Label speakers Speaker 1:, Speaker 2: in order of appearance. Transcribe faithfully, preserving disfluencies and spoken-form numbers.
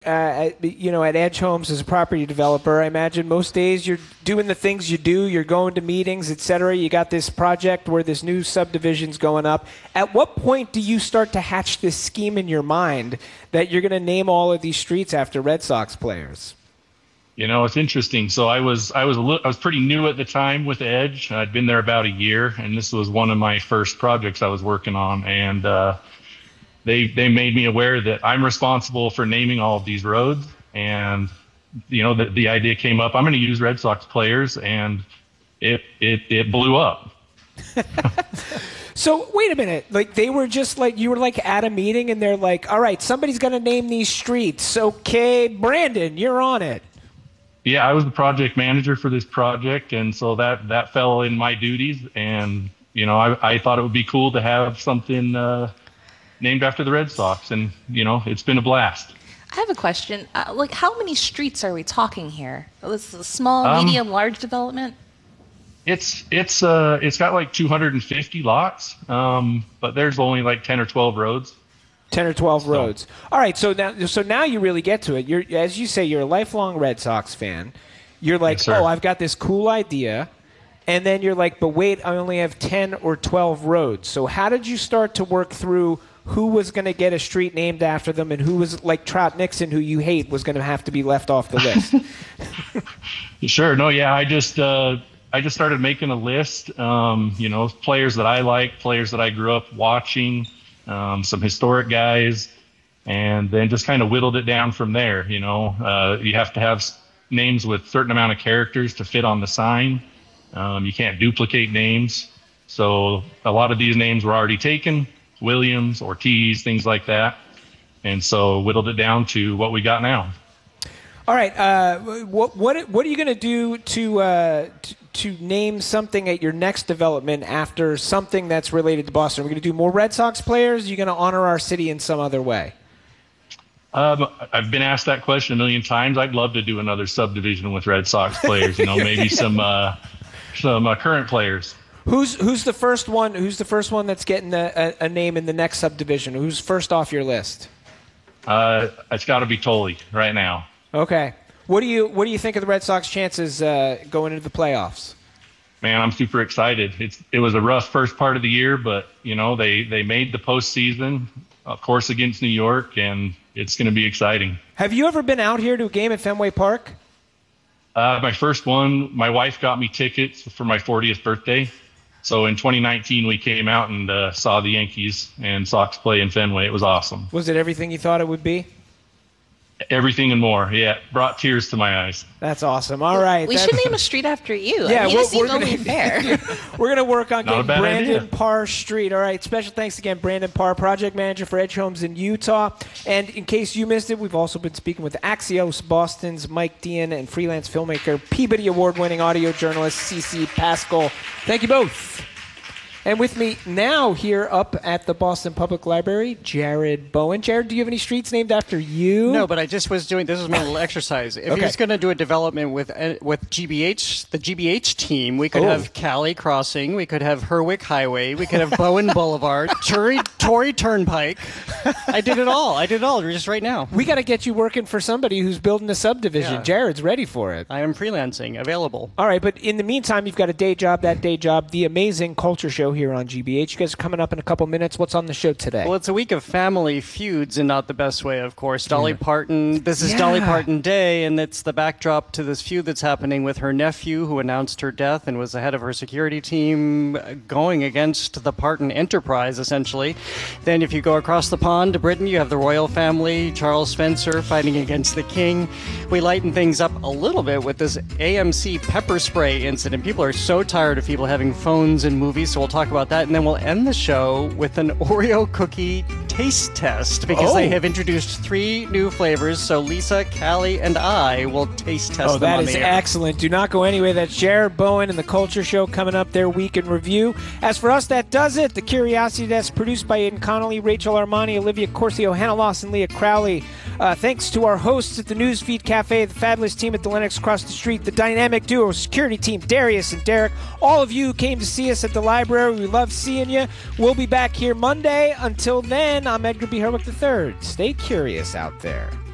Speaker 1: uh, at, you know, at Edge Homes as a property developer. I imagine most days you're doing the things you do. You're going to meetings, et cetera. You got this project where this new subdivision's going up. At what point do you start to hatch this scheme in your mind that you're going to name all of these streets after Red Sox players?
Speaker 2: You know, it's interesting. So I was I was a little, I was pretty new at the time with Edge. I'd been there about a year, and this was one of my first projects I was working on. And uh, they they made me aware that I'm responsible for naming all of these roads. And you know, the the idea came up. I'm going to use Red Sox players, and it it it blew up.
Speaker 1: So wait a minute, like they were just like, you were like at a meeting, and they're like, all right, somebody's going to name these streets. Okay, Brandon, you're on it.
Speaker 2: Yeah, I was the project manager for this project, and so that, that fell in my duties. And, you know, I, I thought it would be cool to have something uh, named after the Red Sox, and, you know, it's been a blast.
Speaker 3: I have a question. Uh, like, how many streets are we talking here? This is a small,
Speaker 2: Um,
Speaker 3: medium, large development?
Speaker 2: It's it's uh it's got like two hundred fifty lots, um, but there's only like ten or twelve roads.
Speaker 1: ten or twelve
Speaker 2: So-
Speaker 1: roads. All right, so now so now you really get to it. You're, as you say, you're a lifelong Red Sox fan. You're like,
Speaker 2: Yes, sir.
Speaker 1: oh, I've got this cool idea. And then you're like, but wait, I only have ten or twelve roads. So how did you start to work through who was going to get a street named after them, and who was, like Trout Nixon, who you hate, was going to have to be left off the list?
Speaker 2: Sure. No, yeah, I just uh, I just started making a list. Um, you know, players that I like, players that I grew up watching, um, some historic guys, and then just kind of whittled it down from there. You know, uh, you have to have s- names with certain amount of characters to fit on the sign. Um, you can't duplicate names. So a lot of these names were already taken, Williams, Ortiz, things like that. And so whittled it down to what we got now.
Speaker 1: All right, uh, what what what are you going to do to, uh, to to name something at your next development after something that's related to Boston? Are we going to do more Red Sox players? Are you going to honor our city in some other way?
Speaker 2: Um, I've been asked that question a million times. I'd love to do another subdivision with Red Sox players. You know, maybe some uh, some uh, current players.
Speaker 1: Who's who's the first one? Who's the first one that's getting a, a, a name in the next subdivision? Who's first off your list?
Speaker 2: Uh, it's got to be Tolley right now.
Speaker 1: Okay. What do you what do you think of the Red Sox chances uh, going into the playoffs?
Speaker 2: Man, I'm super excited. It's it was a rough first part of the year, but you know they they made the postseason, of course, against New York, and it's going to be exciting.
Speaker 1: Have you ever been out here to a game at Fenway Park?
Speaker 2: Uh, my first one, my wife got me tickets for my fortieth birthday. So in twenty nineteen, we came out and uh, saw the Yankees and Sox play in Fenway. It was awesome.
Speaker 1: Was it everything you thought it would be?
Speaker 2: Everything and more. Yeah, brought tears to my eyes.
Speaker 1: That's awesome. All right.
Speaker 3: We
Speaker 1: that's,
Speaker 3: should name a street after you.
Speaker 1: Yeah,
Speaker 3: I mean,
Speaker 1: we're-
Speaker 3: it seems
Speaker 1: we're
Speaker 3: only
Speaker 1: gonna-
Speaker 3: fair.
Speaker 1: We're going to work on
Speaker 2: Not a
Speaker 1: getting
Speaker 2: bad
Speaker 1: Brandon
Speaker 2: idea.
Speaker 1: Parr Street. All right. Special thanks again, Brandon Parr, project manager for Edge Homes in Utah. And in case you missed it, we've also been speaking with Axios Boston's Mike Dean and freelance filmmaker, Peabody Award-winning audio journalist C C Pascal. Thank you both. And with me now here up at the Boston Public Library, Jared Bowen. Jared, do you have any streets named after you?
Speaker 4: No, but I just was doing, this was my little exercise. If
Speaker 1: Okay.
Speaker 4: he was going to do a development with uh, with G B H, the G B H team, we could
Speaker 1: Oh.
Speaker 4: have Cali Crossing, we could have Herwick Highway, we could have Bowen Boulevard, Torrey, Torrey Turnpike. I did it all. I did it all just right now.
Speaker 1: We got to get you working for somebody who's building a subdivision.
Speaker 4: Yeah.
Speaker 1: Jared's ready for it.
Speaker 4: I am freelancing, available.
Speaker 1: All right, but in the meantime, you've got a day job. That day job, the amazing culture show here on G B H. You guys are coming up in a couple minutes. What's on the show today?
Speaker 4: Well, it's a week of family feuds, and not the best way, of course. Dolly Parton, this is
Speaker 1: Yeah.
Speaker 4: Dolly Parton Day, and it's the backdrop to this feud that's happening with her nephew, who announced her death and was the head of her security team, uh, going against the Parton enterprise, essentially. Then, if you go across the pond to Britain, you have the royal family, Charles Spencer fighting against the king. We lighten things up a little bit with this A M C pepper spray incident. People are so tired of people having phones in movies, so we'll talk about that, and then we'll end the show with an Oreo cookie taste test because
Speaker 1: Oh.
Speaker 4: they have introduced three new flavors. So Lisa, Callie, and I will taste test
Speaker 1: Oh,
Speaker 4: them
Speaker 1: that
Speaker 4: on
Speaker 1: is
Speaker 4: the air.
Speaker 1: excellent. Do not go anywhere. That's Jared Bowen and the Culture Show coming up their week in review. As for us, that does it. The Curiosity Desk produced by Aidan Connolly, Rachel Armani, Olivia Corcio, Hannah Lawson, Leah Crowley. Uh, thanks to our hosts at the Newsfeed Cafe, the fabulous team at the Lennox across the street, the dynamic duo security team, Darius and Derek. All of you who came to see us at the library. We love seeing you. We'll be back here Monday. Until then, I'm Edgar B. Herwick the third. Stay curious out there.